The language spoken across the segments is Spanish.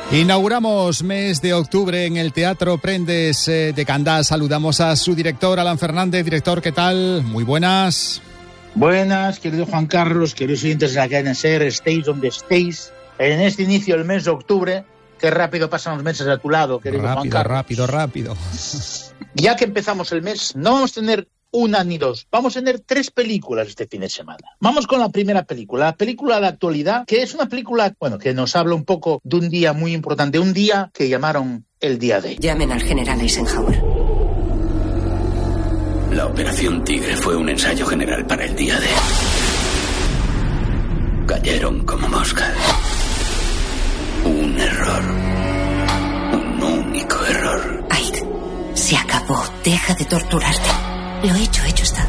Inauguramos mes de octubre en el Teatro Prendes de Candás. Saludamos a su director, Alan Fernández. Director, ¿qué tal? Muy buenas. Buenas, querido Juan Carlos, queridos oyentes de la cadena SER, estéis donde estéis. En este inicio del mes de octubre, qué rápido pasan los meses a tu lado, querido Juan Carlos. Rápido. Ya que empezamos el mes, no vamos a tener una ni dos, vamos a tener 3 películas este fin de semana. Vamos con la primera película, la película de actualidad, que es una película, que nos habla un poco de un día muy importante, un día que llamaron el Día D. Llamen al general Eisenhower. La Operación Tigre fue un ensayo general para el Día D. Cayeron como moscas. Un error. Un único error. Ike, se acabó. Deja de torturarte. Lo hecho está.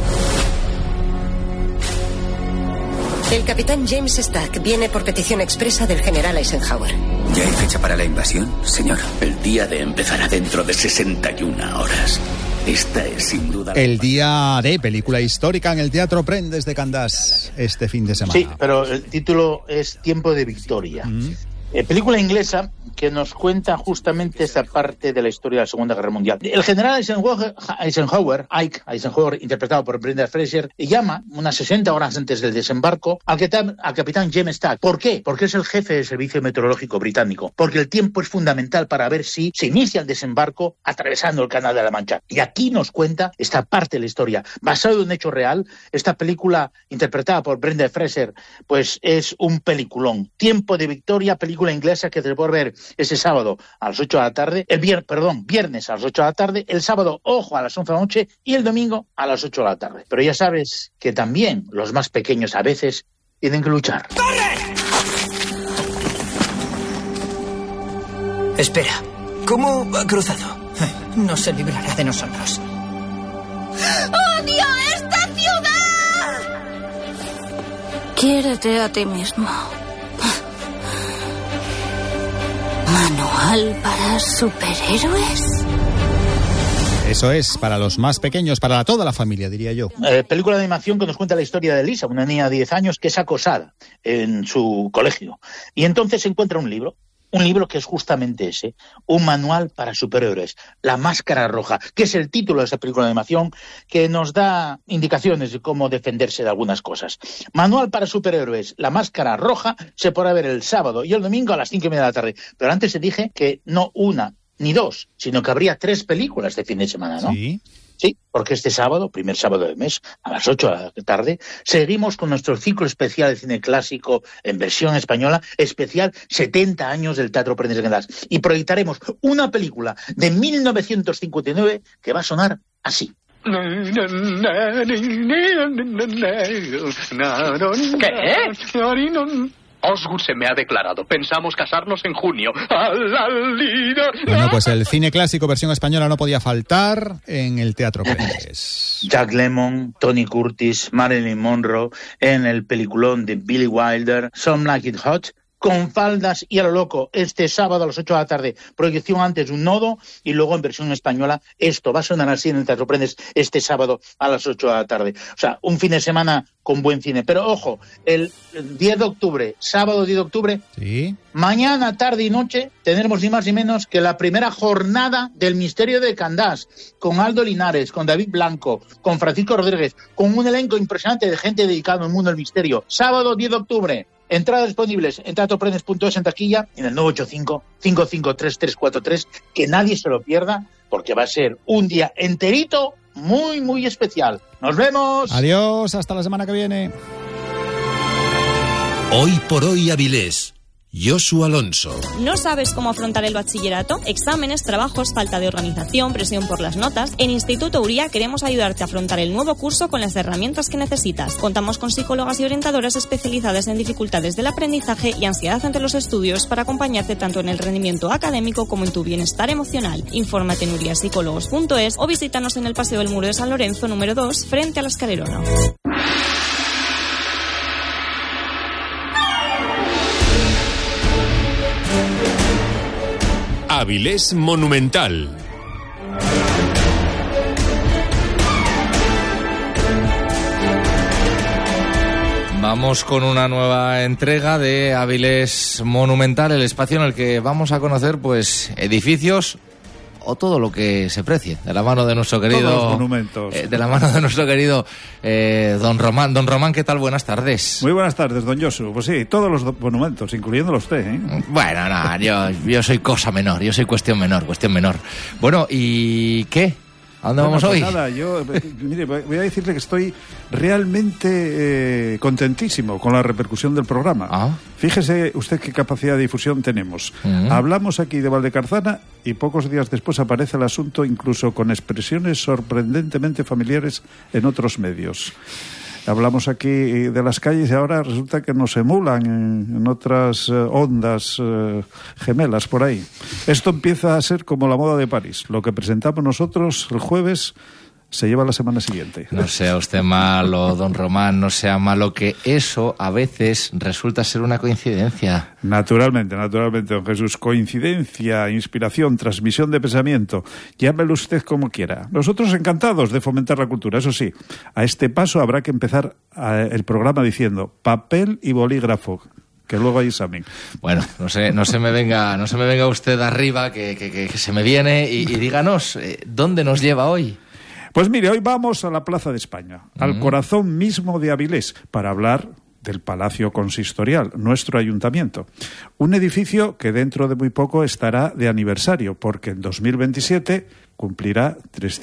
El capitán James Stack viene por petición expresa del general Eisenhower. ¿Ya hay fecha para la invasión, señor? El Día D empezará dentro de 61 horas. Esta es sin duda... El Día D, película histórica en el Teatro Prendes de Candás este fin de semana. Sí, pero el título es Tiempo de Victoria. Película inglesa que nos cuenta justamente esa parte de la historia de la Segunda Guerra Mundial. El general Eisenhower, Ike Eisenhower, interpretado por Brendan Fraser, llama unas 60 horas antes del desembarco al capitán James Stack. ¿Por qué? Porque es el jefe del servicio meteorológico británico. Porque el tiempo es fundamental para ver si se inicia el desembarco atravesando el Canal de la Mancha. Y aquí nos cuenta esta parte de la historia. Basado en un hecho real, esta película interpretada por Brendan Fraser, pues es un peliculón. Tiempo de Victoria, película inglesa que se puede ver ese sábado a las 8 de la tarde, viernes a las 8 de la tarde, el sábado, ojo, a las 11 de la noche y el domingo a las 8 de la tarde. Pero ya sabes que también los más pequeños a veces tienen que luchar. ¡Corre! Espera, ¿cómo ha cruzado? No se librará de nosotros. ¡Odio esta ciudad! Quiérete a ti mismo. ¿Manual para superhéroes? Eso es, para los más pequeños, para toda la familia, diría yo. Película de animación que nos cuenta la historia de Lisa, una niña de 10 años que es acosada en su colegio. Y entonces encuentra un libro que es justamente ese, un manual para superhéroes, La Máscara Roja, que es el título de esa película de animación que nos da indicaciones de cómo defenderse de algunas cosas. Manual para superhéroes, La Máscara Roja, se podrá ver el sábado y el domingo a las 5:30 de la tarde. Pero antes te dije que no una ni dos, sino que habría 3 películas de fin de semana, ¿no? Sí, porque este sábado, primer sábado del mes, a las 8 de la tarde, seguimos con nuestro ciclo especial de cine clásico en versión española, especial 70 años del Teatro Prendes de Candás. Y proyectaremos una película de 1959 que va a sonar así. ¿Qué? Osgood se me ha declarado. Pensamos casarnos en junio. Bueno, pues el cine clásico versión española no podía faltar en el Teatro Prendes. Jack Lemmon, Tony Curtis, Marilyn Monroe, en el peliculón de Billy Wilder, Some Like It Hot, con faldas y a lo loco, este sábado a las 8 de la tarde, proyección antes de un nodo y luego en versión española. Esto va a sonar así en el Teatro Prendes este sábado a las 8 de la tarde. O sea, un fin de semana con buen cine. Pero ojo, el 10 de octubre, sábado 10 de octubre, ¿sí? Mañana, tarde y noche, tendremos ni más ni menos que la primera jornada del Misterio de Candás, con Aldo Linares, con David Blanco, con Francisco Rodríguez, con un elenco impresionante de gente dedicada al mundo del misterio. Sábado 10 de octubre. Entradas disponibles en teatroprendes.es en taquilla, en el 985-553-343, que nadie se lo pierda, porque va a ser un día enterito muy, muy especial. ¡Nos vemos! Adiós, hasta la semana que viene. Hoy por hoy Avilés. Josu Alonso. ¿No sabes cómo afrontar el bachillerato? Exámenes, trabajos, falta de organización, presión por las notas. En Instituto Uría queremos ayudarte a afrontar el nuevo curso con las herramientas que necesitas. Contamos con psicólogas y orientadoras especializadas en dificultades del aprendizaje y ansiedad ante los estudios para acompañarte tanto en el rendimiento académico como en tu bienestar emocional. Infórmate en uriapsicólogos.es o visítanos en el Paseo del Muro de San Lorenzo número 2, frente a la Escalerona. Avilés Monumental. Vamos con una nueva entrega de Avilés Monumental, el espacio en el que vamos a conocer pues edificios o todo lo que se precie, de la mano de nuestro querido... Todos los monumentos. De la mano de nuestro querido don Román. Don Román, ¿qué tal? Buenas tardes. Muy buenas tardes, don Josu. Pues sí, todos los monumentos, incluyéndolo usted, ¿eh? Bueno, no, yo soy cosa menor, yo soy cuestión menor. Bueno, ¿y qué? ¿A dónde vamos hoy? Nada, mire, voy a decirle que estoy realmente contentísimo con la repercusión del programa. Fíjese usted qué capacidad de difusión tenemos. Hablamos aquí de Valdecarzana y pocos días después aparece el asunto incluso con expresiones sorprendentemente familiares en otros medios. Hablamos aquí de las calles y ahora resulta que nos emulan en otras ondas gemelas por ahí. Esto empieza a ser como la moda de París. Lo que presentamos nosotros el jueves se lleva la semana siguiente. No sea usted malo, don Román, no sea malo, que eso a veces resulta ser una coincidencia. Naturalmente, don Jesús. Coincidencia, inspiración, transmisión de pensamiento. Llámelo usted como quiera. Nosotros encantados de fomentar la cultura, eso sí. A este paso habrá que empezar el programa diciendo papel y bolígrafo, que luego hay examen. Bueno, no se me venga usted arriba, que se me viene y díganos, ¿dónde nos lleva hoy? Pues mire, hoy vamos a la Plaza de España, al corazón mismo de Avilés, para hablar del Palacio Consistorial, nuestro ayuntamiento. Un edificio que dentro de muy poco estará de aniversario, porque en 2027 cumplirá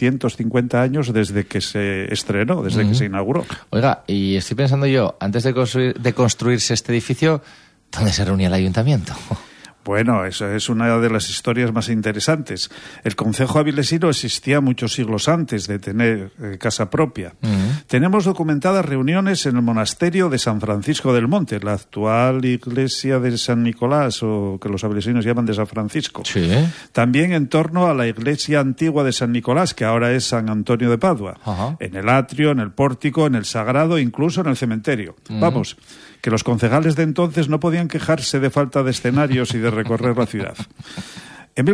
350 años desde que se estrenó, desde que se inauguró. Oiga, y estoy pensando yo, antes de construirse este edificio, ¿dónde se reunía el ayuntamiento? Bueno, esa es una de las historias más interesantes. El concejo avilesino existía muchos siglos antes de tener casa propia. Tenemos documentadas reuniones en el monasterio de San Francisco del Monte, la actual iglesia de San Nicolás, o que los avilesinos llaman de San Francisco. Sí. También en torno a la iglesia antigua de San Nicolás, que ahora es San Antonio de Padua. En el atrio, en el pórtico, en el sagrado, incluso en el cementerio. Vamos, que los concejales de entonces no podían quejarse de falta de escenarios y de recorrer la ciudad. En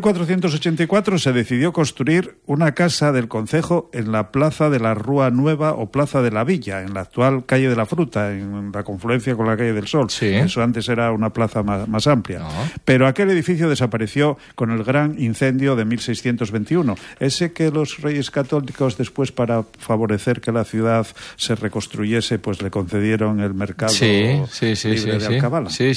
1484 se decidió construir una casa del concejo en la Plaza de la Rúa Nueva o Plaza de la Villa, en la actual Calle de la Fruta, en la confluencia con la Calle del Sol. Sí. Eso antes era una plaza más amplia. Pero aquel edificio desapareció con el gran incendio de 1621. Ese que los reyes católicos después, para favorecer que la ciudad se reconstruyese, pues le concedieron el mercado libre de Alcabala. Sí.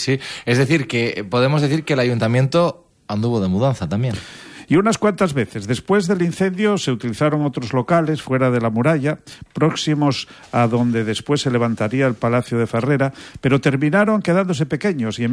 Es decir, que podemos decir que el ayuntamiento anduvo de mudanza también. Y unas cuantas veces. Después del incendio se utilizaron otros locales fuera de la muralla, próximos a donde después se levantaría el Palacio de Ferrera, pero terminaron quedándose pequeños y en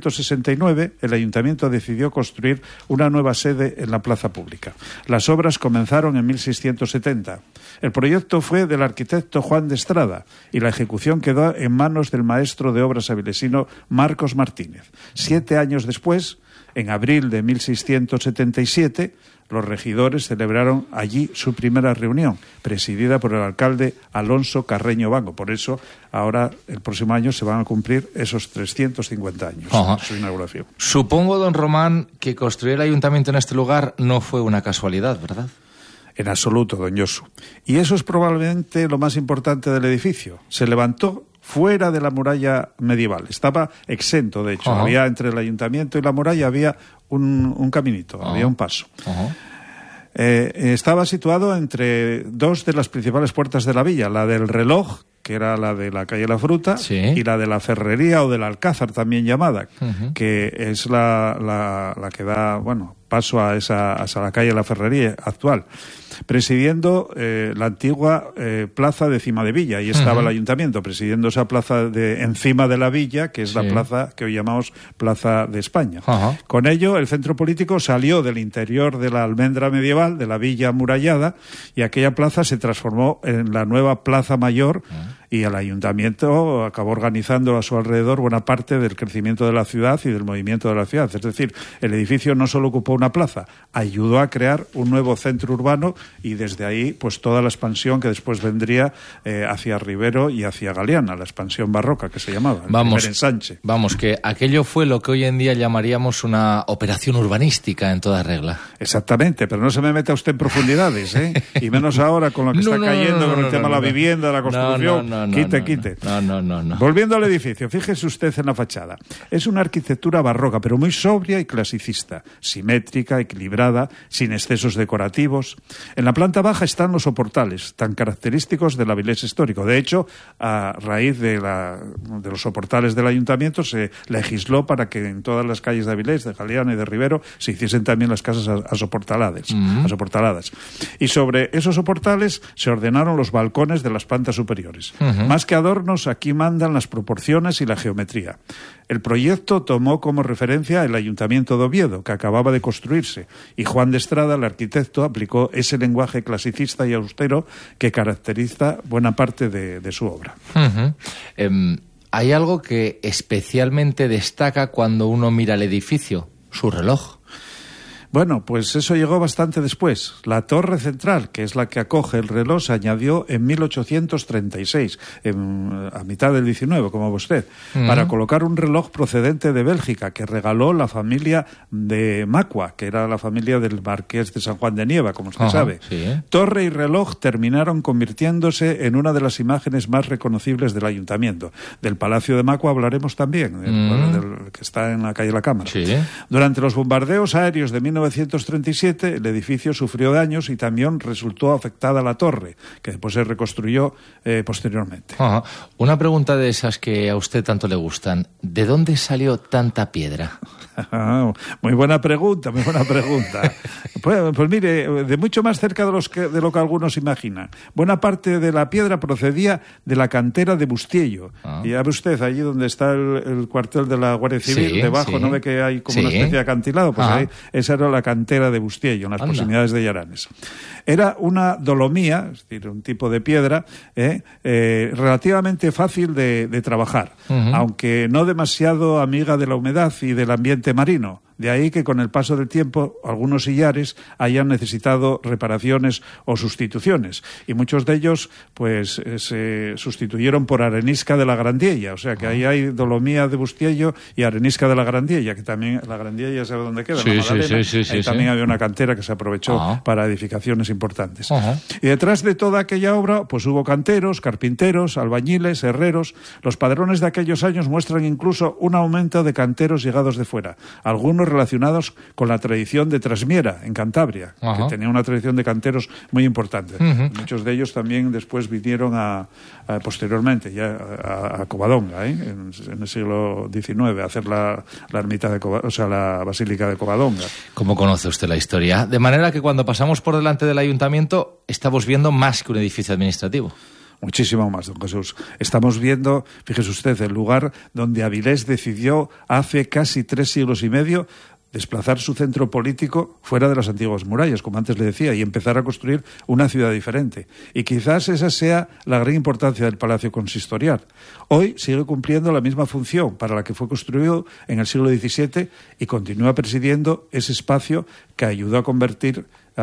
1669 el ayuntamiento decidió construir una nueva sede en la plaza pública. Las obras comenzaron en 1670. El proyecto fue del arquitecto Juan de Estrada y la ejecución quedó en manos del maestro de obras avilesino Marcos Martínez. 7 años después, en abril de 1677, los regidores celebraron allí su primera reunión, presidida por el alcalde Alonso Carreño Bango. Por eso, ahora, el próximo año, se van a cumplir esos 350 años de su inauguración. Supongo, don Román, que construir el ayuntamiento en este lugar no fue una casualidad, ¿verdad? En absoluto, don Josu. Y eso es probablemente lo más importante del edificio. Se levantó fuera de la muralla medieval. Estaba exento, de hecho. Había entre el ayuntamiento y la muralla había un caminito, había un paso. Estaba situado entre dos de las principales puertas de la villa, la del Reloj, que era la de la calle La Fruta, y la de la Ferrería o del Alcázar, también llamada, que es la que da, paso a la calle La Ferrería actual, presidiendo la antigua plaza de Cima de Villa. Y estaba el ayuntamiento presidiendo esa plaza encima de la villa, que es la plaza que hoy llamamos Plaza de España. Con ello, el centro político salió del interior de la almendra medieval, de la villa amurallada, y aquella plaza se transformó en la nueva Plaza Mayor, y el ayuntamiento acabó organizando a su alrededor buena parte del crecimiento de la ciudad y del movimiento de la ciudad. Es decir, el edificio no solo ocupó una plaza, ayudó a crear un nuevo centro urbano, y desde ahí pues toda la expansión que después vendría hacia Rivero y hacia Galeana, la expansión barroca que se llamaba, el primer ensanche. Vamos, que aquello fue lo que hoy en día llamaríamos una operación urbanística en toda regla. Exactamente, pero no se me meta usted en profundidades, y menos ahora con lo que está cayendo con el tema de la vivienda, la construcción. Quite. No. Volviendo al edificio, fíjese usted en la fachada. Es una arquitectura barroca, pero muy sobria y clasicista, simétrica, equilibrada, sin excesos decorativos. En la planta baja están los soportales, tan característicos del Avilés histórico. De hecho, a raíz de los soportales del ayuntamiento se legisló para que en todas las calles de Avilés, de Galeana y de Rivero, se hiciesen también las casas asoportaladas. Y sobre esos soportales se ordenaron los balcones de las plantas superiores. Más que adornos, aquí mandan las proporciones y la geometría. El proyecto tomó como referencia el Ayuntamiento de Oviedo, que acababa de construirse, y Juan de Estrada, el arquitecto, aplicó ese lenguaje clasicista y austero que caracteriza buena parte de su obra. Hay algo que especialmente destaca cuando uno mira el edificio, su reloj. Bueno, pues eso llegó bastante después. La torre central, que es la que acoge el reloj, se añadió en 1836, a mitad del 19, como usted, para colocar un reloj procedente de Bélgica, que regaló la familia de Macua, que era la familia del marqués de San Juan de Nieva, como usted sabe. Sí. Torre y reloj terminaron convirtiéndose en una de las imágenes más reconocibles del ayuntamiento. Del Palacio de Macua hablaremos también, del que está en la calle La Cámara. Sí. Durante los bombardeos aéreos de 1937 el edificio sufrió daños y también resultó afectada la torre, que después se reconstruyó posteriormente. Una pregunta de esas que a usted tanto le gustan. ¿De dónde salió tanta piedra? Muy buena pregunta. Pues mire, de mucho más cerca de lo que algunos imaginan. Buena parte de la piedra procedía de la cantera de Bustiello. Y ya ve usted, allí donde está el cuartel de la Guardia Civil, debajo, ¿no ve que hay como una especie de acantilado? Pues ahí, esa era la cantera de Bustiello, en las proximidades de Llaranes. Era una dolomía, es decir, un tipo de piedra relativamente fácil de trabajar, aunque no demasiado amiga de la humedad y del ambiente marino. De ahí que con el paso del tiempo algunos sillares hayan necesitado reparaciones o sustituciones, y muchos de ellos pues se sustituyeron por arenisca de la Grandiella, o sea que ahí hay dolomía de Bustiello y arenisca de la Grandiella, que también la Grandiella sabe dónde queda, en la Magdalena. Ahí también había una cantera que se aprovechó para edificaciones importantes. Y detrás de toda aquella obra pues hubo canteros, carpinteros, albañiles, herreros. Los padrones de aquellos años muestran incluso un aumento de canteros llegados de fuera, algunos relacionados con la tradición de Trasmiera, en Cantabria, que tenía una tradición de canteros muy importante. Muchos de ellos también después vinieron posteriormente ya a Covadonga, en el siglo XIX, a hacer la ermita de la Basílica de Covadonga. ¿Cómo conoce usted la historia? De manera que cuando pasamos por delante del ayuntamiento estamos viendo más que un edificio administrativo. Muchísimo más, don Jesús. Estamos viendo, fíjese usted, el lugar donde Avilés decidió hace casi 3 siglos y medio desplazar su centro político fuera de las antiguas murallas, como antes le decía, y empezar a construir una ciudad diferente. Y quizás esa sea la gran importancia del Palacio Consistorial. Hoy sigue cumpliendo la misma función para la que fue construido en el siglo XVII y continúa presidiendo ese espacio que ayudó a convertir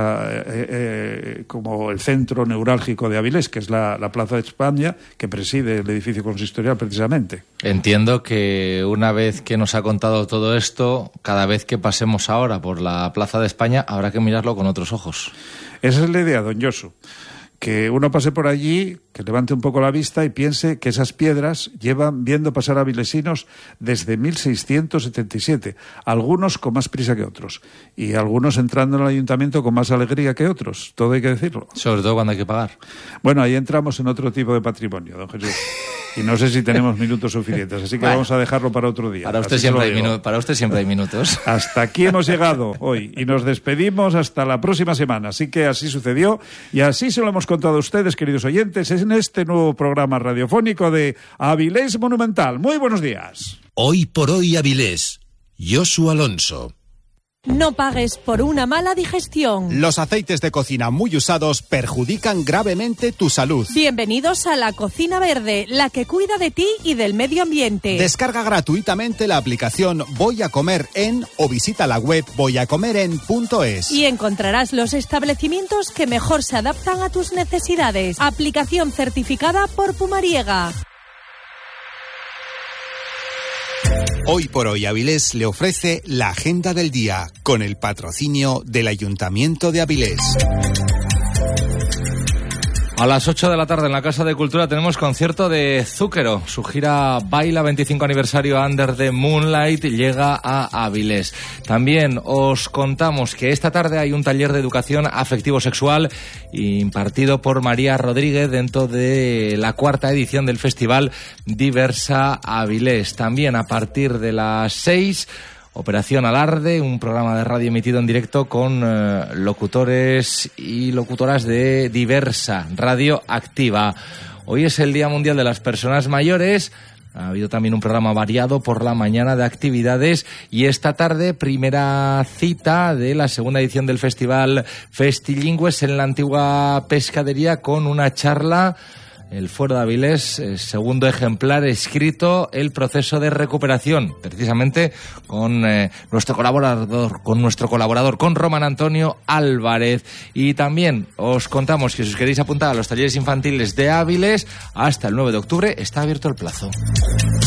como el centro neurálgico de Avilés, que es la Plaza de España, que preside el edificio consistorial precisamente. Entiendo que una vez que nos ha contado todo esto, cada vez que pasemos ahora por la Plaza de España habrá que mirarlo con otros ojos. Esa es la idea, don Josu. Que uno pase por allí, que levante un poco la vista y piense que esas piedras llevan viendo pasar a avilesinos desde 1677, algunos con más prisa que otros, y algunos entrando en el ayuntamiento con más alegría que otros, todo hay que decirlo. Sobre todo cuando hay que pagar. Bueno, ahí entramos en otro tipo de patrimonio, don Jesús. Y no sé si tenemos minutos suficientes, así que vamos a dejarlo para otro día. Para usted siempre hay minutos. Hasta aquí hemos llegado hoy y nos despedimos hasta la próxima semana. Así que así sucedió y así se lo hemos contado a ustedes, queridos oyentes, en este nuevo programa radiofónico de Avilés Monumental. Muy buenos días. Hoy por hoy Avilés. Josu Alonso. No pagues por una mala digestión. Los aceites de cocina muy usados perjudican gravemente tu salud. Bienvenidos a la Cocina Verde, la que cuida de ti y del medio ambiente. Descarga gratuitamente la aplicación Voy a Comer En o visita la web voyacomeren.es. Y encontrarás los establecimientos que mejor se adaptan a tus necesidades. Aplicación certificada por Pumariega. Hoy por hoy Avilés le ofrece la agenda del día con el patrocinio del Ayuntamiento de Avilés. A las 8 de la tarde en la Casa de Cultura tenemos concierto de Zúquero. Su gira Baila 25 aniversario Under the Moonlight llega a Avilés. También os contamos que esta tarde hay un taller de educación afectivo-sexual impartido por María Rodríguez dentro de la 4ª edición del Festival Diversa Avilés. También a partir de las 6... Operación Alarde, un programa de radio emitido en directo con locutores y locutoras de Diversa Radio Activa. Hoy es el Día Mundial de las Personas Mayores. Ha habido también un programa variado por la mañana de actividades y esta tarde primera cita de la 2ª edición del Festival Festilingües en la antigua pescadería con una charla. El Fuero de Avilés, segundo ejemplar escrito, el proceso de recuperación, precisamente con nuestro colaborador, con Román Antonio Álvarez. Y también os contamos que si os queréis apuntar a los talleres infantiles de Avilés, hasta el 9 de octubre está abierto el plazo.